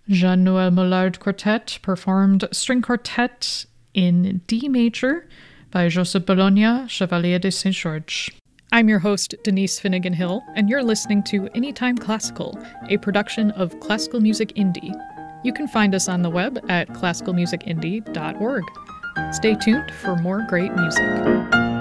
Jean-Noël Mollard Quartet performed String Quartet in D major by Joseph Bologna, Chevalier de Saint-Georges. I'm your host, Denise Finnegan Hill, and you're listening to Anytime Classical, a production of Classical Music Indie. You can find us on the web at classicalmusicindie.org. Stay tuned for more great music.